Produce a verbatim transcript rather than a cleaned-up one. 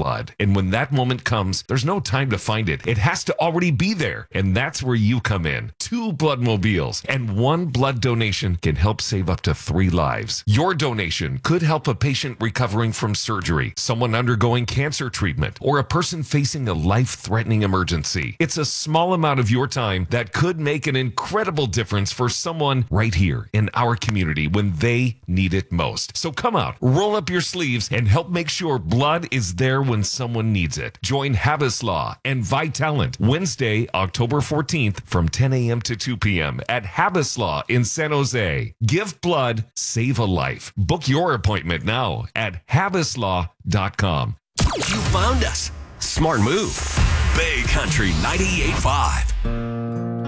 blood. And when that moment comes, there's no time to find it. It has to already be there. And that's where you come in. Two Bloodmobiles and one blood donation can help save up to three lives. Your donation could help a patient recovering from surgery, someone undergoing cancer treatment, or a person facing a life-threatening emergency. It's a small amount of your time that could make an incredible difference for someone right here in our community when they need it most. So come out, roll up your sleeves, and help make sure blood is there when someone needs it. Join Habislaw and Vitalent Wednesday, October fourteenth from ten a.m. to two p.m. at Habislaw in San Jose. Give blood, save a life. Book your appointment now at habislaw dot com. You found us. Smart move. Bay Country ninety-eight point five.